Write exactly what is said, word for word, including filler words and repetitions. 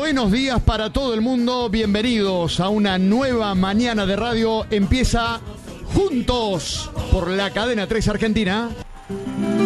Buenos días para todo el mundo, bienvenidos a una nueva mañana de radio. Empieza Juntos por la cadena tres Argentina.